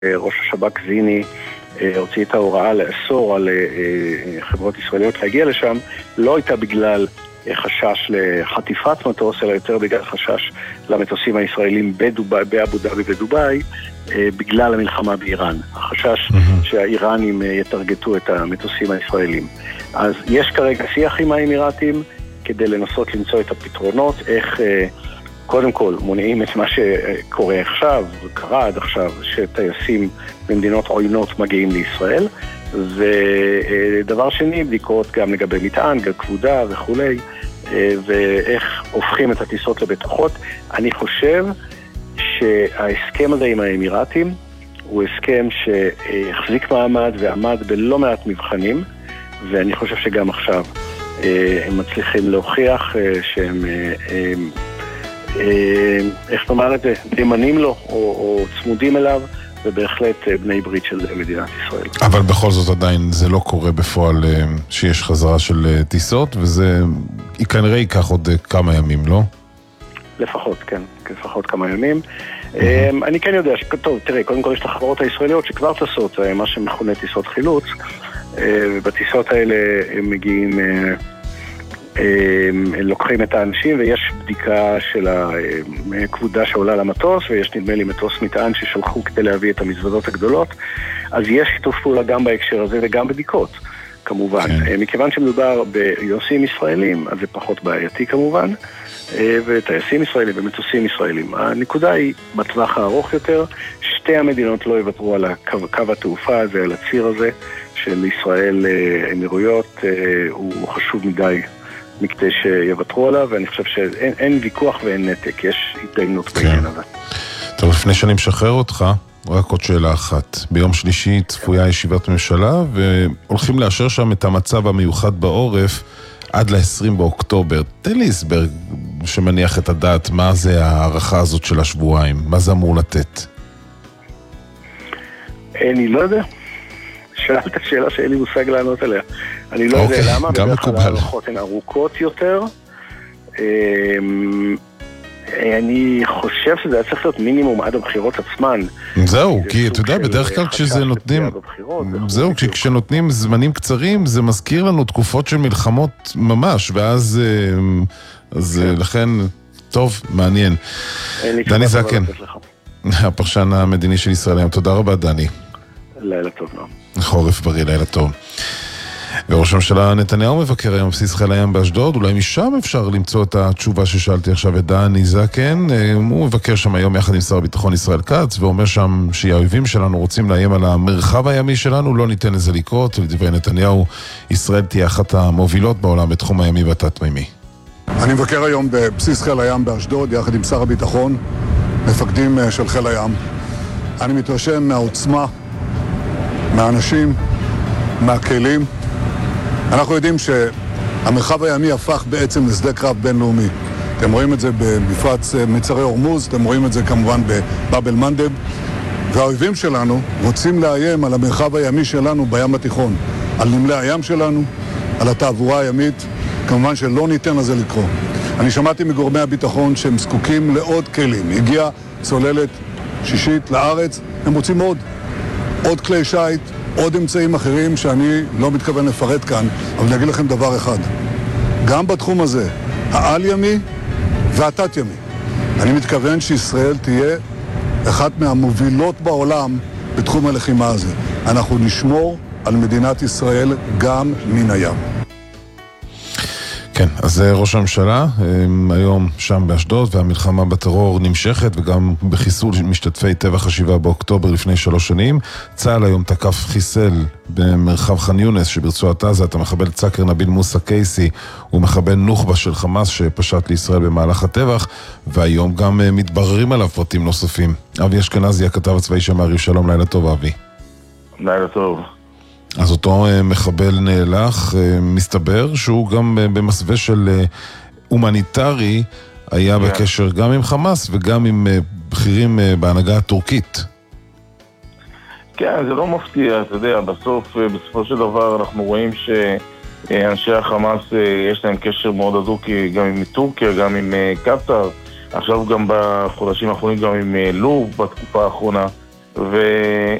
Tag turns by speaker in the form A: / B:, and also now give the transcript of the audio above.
A: ראש השב"כ זיני הוציא את ההוראה לאסור על חברות ישראליות להגיע לשם, לא הייתה בגלל חשש לחטיפת מטוס, אלא יותר בגלל חשש למטוסים הישראלים באבו דאבי ודובאי, בגלל המלחמה באיראן. החשש שהאיראנים יטרגטו את המטוסים הישראלים. אז יש כרגע שיח עם האמירתים כדי לנסות למצוא את הפתרונות, איך קודם כל מונעים את מה שקורה עכשיו, וקרה עד עכשיו, שטייסים במדינות עוינות מגיעים לישראל, ודבר שני, בדיקות גם לגבי מטען, גם כבודה וכולי, ואיך הופכים את הטיסות לבטוחות. אני חושב שההסכם הזה עם האמירתים הוא הסכם שהחזיק מעמד ועמד בלא מעט מבחנים, ואני חושב שגם עכשיו הם מצליחים להוכיח שהם איך נאמר את זה, נאמנים לו או צמודים אליו, ובהחלט בני ברית של מדינת ישראל.
B: אבל בכל זאת עדיין זה לא קורה בפועל שיש חזרה של טיסות, וזה כנראה ייקח עוד כמה ימים, לא?
A: לפחות, כן, לפחות כמה ימים. אני כן יודע שטוב, תראה, קודם כל יש את החברות הישראליות שכבר טסות, מה שמכונה טיסות חילוץ, ובטיסות האלה הם מגיעים, לוקחים את האנשים, ויש בדיקה של הכבודה שעולה למטוס, ויש נדמה לי מטוס מטען ששלחו כדי להביא את המזוודות הגדולות, אז יש שיתוף פעולה גם בהקשר הזה וגם בדיקות, כמובן. מכיוון שמדובר ביוסעים ישראלים, אז זה פחות בעייתי כמובן, וטייסים ישראלים ומטוסים ישראלים. הנקודה היא בטווח הארוך יותר, שתי המדינות לא יוותרו על קו התעופה הזה, על הציר הזה, של ישראל אמירויות, הוא חשוב מדי מכדי שיוותרו עליו, ואני חושב שאין ויכוח ואין נתק, יש התדיינות בעניין הזה.
B: טוב, לפני שאני משחרר אותך, רק עוד שאלה אחת. ביום שלישי צפויה ישיבת ממשלה, והולכים לאשר שם את המצב המיוחד בעורף עד ל-20 באוקטובר. תן לי הסבר שמניח את הדעת, מה זה הערכה הזאת של השבועיים? מה זה אמור לתת?
A: אני לא יודע. שאלת שאלה שאין לי מושג לענות עליה. אני לא יודע למה, בדרך כלל הערכות הן ארוכות יותר. אני חושב שזה היה צריך להיות מינימום עד הבחירות עצמן.
B: זהו, כי אתה יודע, בדרך כלל כשזה נותנים, זהו, כשנותנים זמנים קצרים, זה מזכיר לנו תקופות של מלחמות ממש, ואז לכן, טוב, מעניין. דני זקן, הפרשן המדיני של ישראל היום. תודה רבה, דני.
A: לילה טוב, נועם.
B: חורף בריא, לילה טוב. וראש הממשלה נתניהו מבקר היום בסיס חיל הים באשדוד, אולי משם אפשר למצוא את התשובה ששאלתי עכשיו את דני זקן. הוא מבקר שם היום יחד עם שר הביטחון ישראל כץ, ואומר שם שהאויבים שלנו רוצים לאיים על המרחב הימי שלנו, לא ניתן לזה לקרות. לדברי נתניהו, ישראל תהיה אחת המובילות בעולם בתחום הימי והתת-מימי.
C: אני מבקר היום בבסיס חיל הים באשדוד יחד עם שר הביטחון, מפקדים של חיל הים. אני מתרשם מהעוצמה, מהאנשים, מהכלים. אנחנו יודעים שהמרחב הימי הפך בעצם לשדה קרב בינלאומי. אתם רואים את זה במפרץ מצרי הורמוז, אתם רואים את זה כמובן בבאב אל-מנדב, והאויבים שלנו רוצים לאיים על המרחב הימי שלנו בים התיכון, על נמלי הים שלנו, על התעבורה הימית. כמובן שלא ניתן לזה לקרות. אני שמעתי מגורמי הביטחון שהם זקוקים לעוד כלים. הגיעה צוללת שישית לארץ, הם רוצים עוד כלי שייט, עוד אמצעים אחרים שאני לא מתכוון לפרט כאן, אבל אני אגיד לכם דבר אחד. גם בתחום הזה, העל ימי והתת ימי, אני מתכוון שישראל תהיה אחת מהמובילות בעולם בתחום הלחימה הזה. אנחנו נשמור על מדינת ישראל גם מן הים.
B: כן, אז ראש הממשלה היום שם באשדוד, והמלחמה בטרור נמשכת, וגם בחיסול משתתפי טבח 7 באוקטובר לפני 3 שנים. צה"ל היום תקף חיסל במרחב ח'אן יונס שברצועת עזה את המחבל צקר נביל מוסא קייסי, הוא מחבל נוח'בה של חמאס שפשט לישראל במהלך הטבח, והיום גם מתבררים עליו פרטים נוספים. אבי אשכנזי, הכתב הצבאי של מעריב, שלום, לילה טוב אבי.
D: לילה טוב.
B: אז אותו מחבל נהלך, מסתבר שהוא גם במסווה של הומניטרי, היה בקשר גם עם חמאס וגם עם בכירים בהנהגה הטורקית.
D: כן, זה לא מפתיע, אתה יודע, בסופו של דבר אנחנו רואים שאנשי החמאס יש להם קשר מאוד הדוק גם עם טורקיה, גם עם קטר, עכשיו גם בחודשים האחרונים גם עם לוב בתקופה האחרונה. ו...